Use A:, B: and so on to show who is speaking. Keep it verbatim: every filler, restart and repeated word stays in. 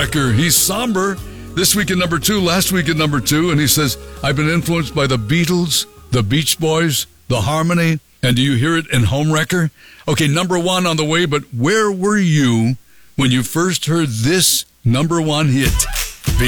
A: Homewrecker. He's somber. This week at number two, last week at number two, and he says, I've been influenced by the Beatles, the Beach Boys, the Harmony, and do you hear it in Homewrecker? Okay, number one on the way, but where were you when you first heard this number one hit?